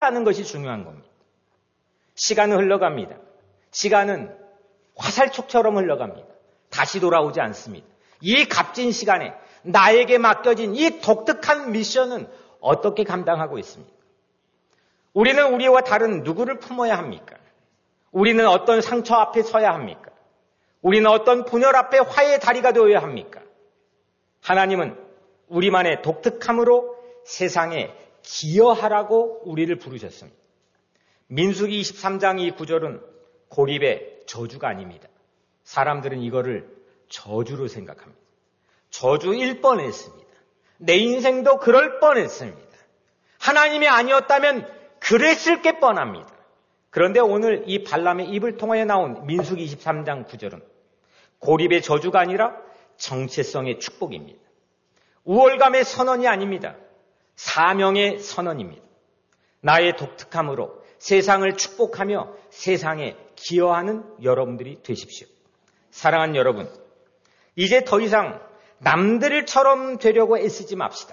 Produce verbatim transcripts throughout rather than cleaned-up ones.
풀어가는 것이 중요한 겁니다. 시간은 흘러갑니다. 시간은 화살촉처럼 흘러갑니다. 다시 돌아오지 않습니다. 이 값진 시간에 나에게 맡겨진 이 독특한 미션은 어떻게 감당하고 있습니까? 우리는 우리와 다른 누구를 품어야 합니까? 우리는 어떤 상처 앞에 서야 합니까? 우리는 어떤 분열 앞에 화해의 다리가 되어야 합니까? 하나님은 우리만의 독특함으로 세상에 기여하라고 우리를 부르셨습니다. 민수기 이십삼 장 이 구절은 고립의 저주가 아닙니다. 사람들은 이거를 저주로 생각합니다. 저주일 뻔했습니다. 내 인생도 그럴 뻔했습니다. 하나님이 아니었다면 그랬을 게 뻔합니다. 그런데 오늘 이 발람의 입을 통하여 나온 민수기 이십삼 장 구 절은 고립의 저주가 아니라 정체성의 축복입니다. 우월감의 선언이 아닙니다. 사명의 선언입니다. 나의 독특함으로 세상을 축복하며 세상에 기여하는 여러분들이 되십시오. 사랑하는 여러분, 이제 더 이상 남들처럼 되려고 애쓰지 맙시다.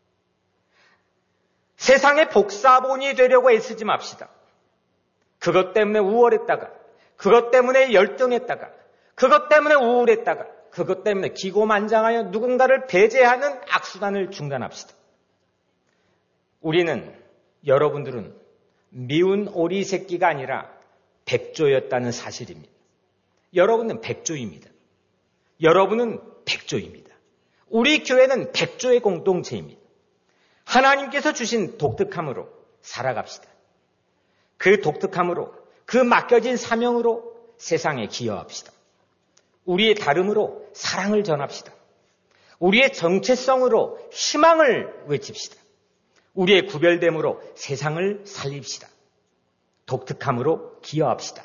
세상의 복사본이 되려고 애쓰지 맙시다. 그것 때문에 우월했다가, 그것 때문에 열등했다가, 그것 때문에 우울했다가, 그것 때문에 기고만장하여 누군가를 배제하는 악순환을 중단합시다. 우리는, 여러분들은 미운 오리 새끼가 아니라 백조였다는 사실입니다. 여러분은 백조입니다. 여러분은 백조입니다. 우리 교회는 백조의 공동체입니다. 하나님께서 주신 독특함으로 살아갑시다. 그 독특함으로, 그 맡겨진 사명으로 세상에 기여합시다. 우리의 다름으로 사랑을 전합시다. 우리의 정체성으로 희망을 외칩시다. 우리의 구별됨으로 세상을 살립시다. 독특함으로 기여합시다.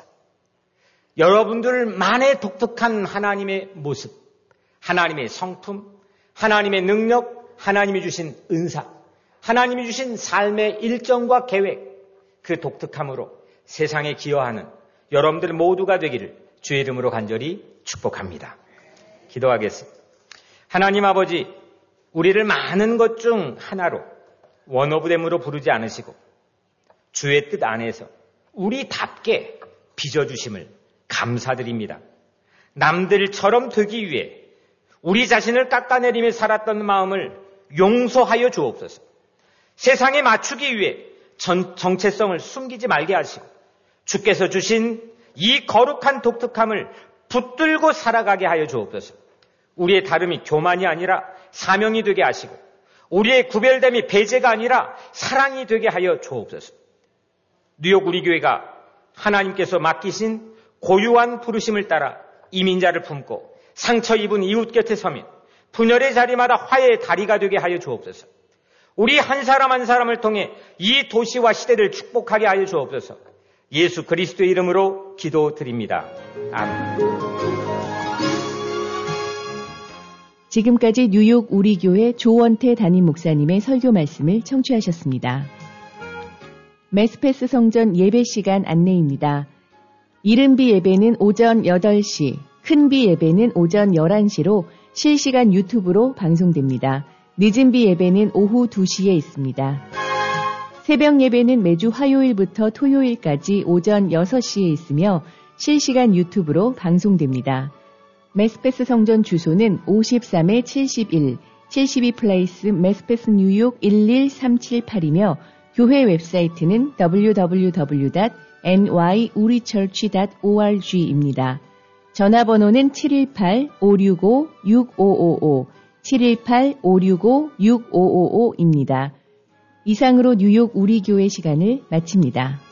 여러분들만의 독특한 하나님의 모습, 하나님의 성품, 하나님의 능력, 하나님이 주신 은사, 하나님이 주신 삶의 일정과 계획, 그 독특함으로 세상에 기여하는 여러분들 모두가 되기를 주의 이름으로 간절히 축복합니다. 기도하겠습니다. 하나님 아버지, 우리를 많은 것 중 하나로 원어브댐으로 부르지 않으시고 주의 뜻 안에서 우리답게 빚어주심을 감사드립니다. 남들처럼 되기 위해 우리 자신을 깎아내리며 살았던 마음을 용서하여 주옵소서. 세상에 맞추기 위해 전, 정체성을 숨기지 말게 하시고 주께서 주신 이 거룩한 독특함을 붙들고 살아가게 하여 주옵소서. 우리의 다름이 교만이 아니라 사명이 되게 하시고 우리의 구별됨이 배제가 아니라 사랑이 되게 하여 주옵소서. 뉴욕 우리 교회가 하나님께서 맡기신 고유한 부르심을 따라 이민자를 품고 상처 입은 이웃 곁에 서면 분열의 자리마다 화해의 다리가 되게 하여 주옵소서. 우리 한 사람 한 사람을 통해 이 도시와 시대를 축복하게 하여 주옵소서. 예수 그리스도의 이름으로 기도드립니다. 아멘. 지금까지 뉴욕 우리교회 조원태 담임 목사님의 설교 말씀을 청취하셨습니다. 메스페스 성전 예배 시간 안내입니다. 이른비 예배는 오전 여덟 시, 큰비 예배는 오전 열한 시로 실시간 유튜브로 방송됩니다. 늦은비 예배는 오후 두 시에 있습니다. 새벽 예배는 매주 화요일부터 토요일까지 오전 여섯 시에 있으며 실시간 유튜브로 방송됩니다. 메스페스 성전 주소는 오십삼 칠십일, 칠십이 플레이스 메스페스 뉴욕 일일삼칠팔이며 교회 웹사이트는 더블유 더블유 더블유 닷 엔 와이 우리처치 닷 오알지입니다. 전화번호는 칠일팔 오육오 육오오오, 칠일팔 오육오 육오오오입니다. 이상으로 뉴욕 우리교회 시간을 마칩니다.